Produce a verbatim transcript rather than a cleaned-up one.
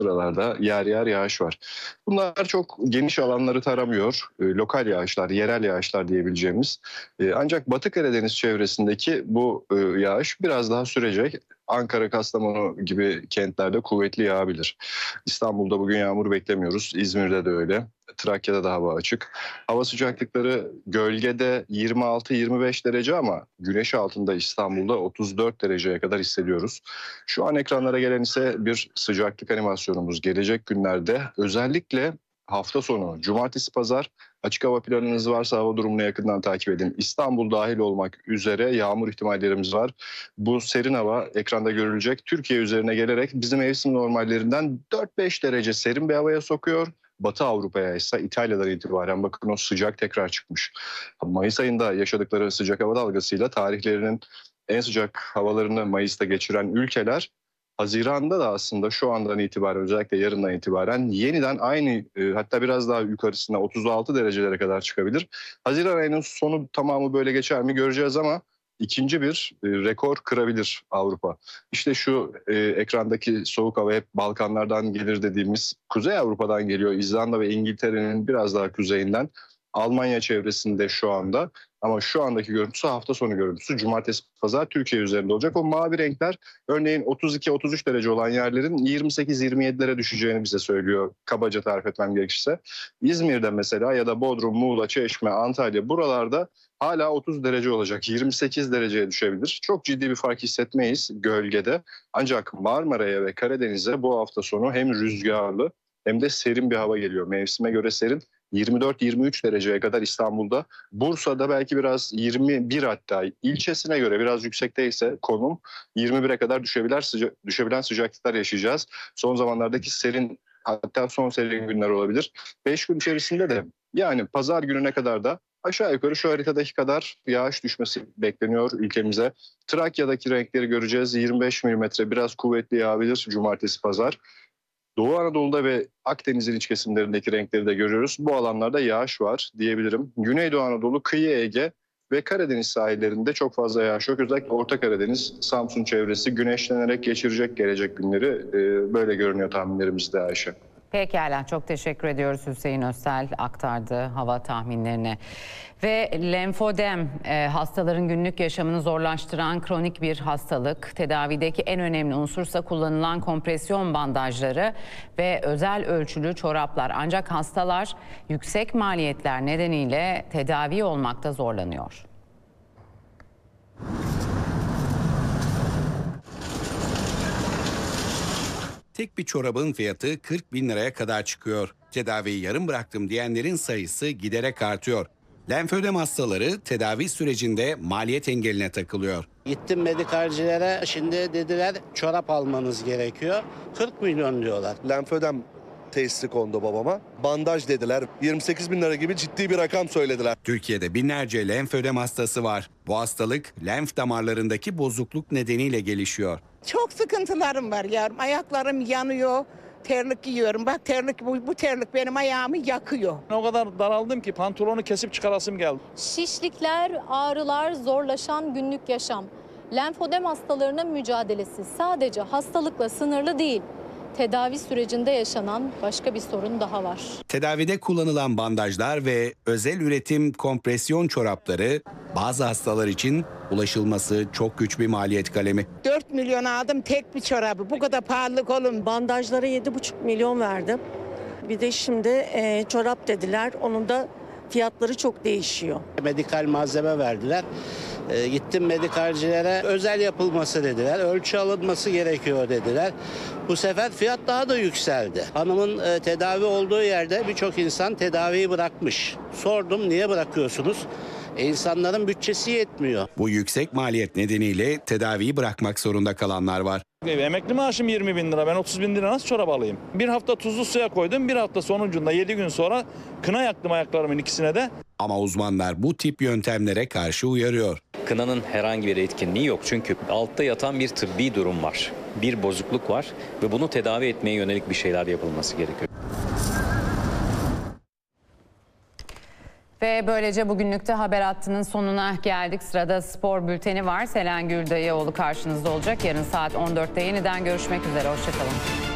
Buralarda yer yer yağış var. Bunlar çok geniş alanları taramıyor. E, lokal yağışlar, yerel yağışlar diyebileceğimiz. E, ancak Batı Karadeniz çevresindeki bu e, yağış biraz daha sürecek. Ankara, Kastamonu gibi kentlerde kuvvetli yağabilir. İstanbul'da bugün yağmur beklemiyoruz. İzmir'de de öyle. Trakya'da da hava açık. Hava sıcaklıkları gölgede yirmi altı yirmi beş derece ama güneş altında İstanbul'da otuz dört dereceye kadar hissediyoruz. Şu an ekranlara gelen ise bir sıcaklık animasyonumuz. Gelecek günlerde özellikle hafta sonu, cumartesi, pazar açık hava planınız varsa hava durumunu yakından takip edin. İstanbul dahil olmak üzere yağmur ihtimallerimiz var. Bu serin hava ekranda görülecek. Türkiye üzerine gelerek bizi mevsim normallerinden dört beş derece serin bir havaya sokuyor. Batı Avrupa'ya ise İtalya'dan itibaren bakın o sıcak tekrar çıkmış. Mayıs ayında yaşadıkları sıcak hava dalgasıyla tarihlerinin en sıcak havalarını Mayıs'ta geçiren ülkeler Haziran'da da aslında şu andan itibaren özellikle yarından itibaren yeniden aynı e, hatta biraz daha yukarısına otuz altı derecelere kadar çıkabilir. Haziran ayının sonu tamamı böyle geçer mi göreceğiz ama ikinci bir e, rekor kırabilir Avrupa. İşte şu e, ekrandaki soğuk hava hep Balkanlardan gelir dediğimiz Kuzey Avrupa'dan geliyor. İzlanda ve İngiltere'nin biraz daha kuzeyinden. Almanya çevresinde şu anda ama şu andaki görüntüsü hafta sonu görüntüsü. Cumartesi, pazar Türkiye üzerinde olacak. O mavi renkler örneğin otuz iki otuz üç derece olan yerlerin yirmi sekiz yirmi yedilere düşeceğini bize söylüyor. Kabaca tarif etmem gerekirse. İzmir'de mesela ya da Bodrum, Muğla, Çeşme, Antalya buralarda hala otuz derece olacak. yirmi sekiz dereceye düşebilir. Çok ciddi bir fark hissetmeyiz gölgede. Ancak Marmara'ya ve Karadeniz'e bu hafta sonu hem rüzgarlı hem de serin bir hava geliyor. Mevsime göre serin. yirmi dört yirmi üç dereceye kadar İstanbul'da. Bursa'da belki biraz yirmi bir hatta ilçesine göre biraz yüksekteyse konum yirmi bire kadar düşebilen, sıca düşebilen sıcaklıklar yaşayacağız. Son zamanlardaki serin hatta son serin günler olabilir. beş gün içerisinde de yani pazar gününe kadar da aşağı yukarı şu haritadaki kadar yağış düşmesi bekleniyor ülkemize. Trakya'daki renkleri göreceğiz. yirmi beş milimetre biraz kuvvetli yağabilir cumartesi pazar. Doğu Anadolu'da ve Akdeniz'in iç kesimlerindeki renkleri de görüyoruz. Bu alanlarda yağış var diyebilirim. Güneydoğu Anadolu, kıyı Ege ve Karadeniz sahillerinde çok fazla yağış yok. Özellikle Orta Karadeniz, Samsun çevresi güneşlenerek geçirecek gelecek günleri. Ee, böyle görünüyor tahminlerimizde Ayşe. Pekala, çok teşekkür ediyoruz Hüseyin Özsel aktardığı hava tahminlerini. Ve lenfödem e, hastaların günlük yaşamını zorlaştıran kronik bir hastalık. Tedavideki en önemli unsursa kullanılan kompresyon bandajları ve özel ölçülü çoraplar. Ancak hastalar yüksek maliyetler nedeniyle tedavi olmakta zorlanıyor. Tek bir çorabın fiyatı kırk bin liraya kadar çıkıyor. Tedaviyi yarım bıraktım diyenlerin sayısı giderek artıyor. Lenfödem hastaları tedavi sürecinde maliyet engeline takılıyor. Gittim medikalcilere, şimdi dediler çorap almanız gerekiyor. kırk milyon diyorlar. Lenfödem tesisi kondu babama. Bandaj dediler. yirmi sekiz bin lira gibi ciddi bir rakam söylediler. Türkiye'de binlerce lenfödem hastası var. Bu hastalık lenf damarlarındaki bozukluk nedeniyle gelişiyor. Çok sıkıntılarım var yavrum. Ayaklarım yanıyor. Terlik giyiyorum. Bak terlik bu, bu terlik benim ayağımı yakıyor. O kadar daraldım ki pantolonu kesip çıkarasım geldi. Şişlikler, ağrılar, zorlaşan günlük yaşam. Lenfödem hastalarının mücadelesi sadece hastalıkla sınırlı değil. Tedavi sürecinde yaşanan başka bir sorun daha var. Tedavide kullanılan bandajlar ve özel üretim kompresyon çorapları bazı hastalar için ulaşılması çok güç bir maliyet kalemi. dört milyon aldım tek bir çorabı. Bu kadar pahalılık olur. Bandajlara yedi buçuk milyon verdim. Bir de şimdi e, çorap dediler. Onun da fiyatları çok değişiyor. Medikal malzeme verdiler. E, gittim medikalcilere, özel yapılması dediler. Ölçü alınması gerekiyor dediler. Bu sefer fiyat daha da yükseldi. Hanımın e, tedavi olduğu yerde birçok insan tedaviyi bırakmış. Sordum, niye bırakıyorsunuz? E, insanların bütçesi yetmiyor. Bu yüksek maliyet nedeniyle tedaviyi bırakmak zorunda kalanlar var. Emekli maaşım yirmi bin lira. Ben otuz bin lira nasıl çorap alayım? Bir hafta tuzlu suya koydum. Bir hafta sonucunda yedi gün sonra kına yaktım ayaklarımın ikisine de. Ama uzmanlar bu tip yöntemlere karşı uyarıyor. Kınanın herhangi bir etkinliği yok. Çünkü altta yatan bir tıbbi durum var. Bir bozukluk var ve bunu tedavi etmeye yönelik bir şeyler yapılması gerekiyor. Ve böylece bugünlükte haber hattının sonuna geldik. Sırada spor bülteni var. Selen Güldayıoğlu karşınızda olacak. Yarın saat on dörtte yeniden görüşmek üzere. Hoşçakalın.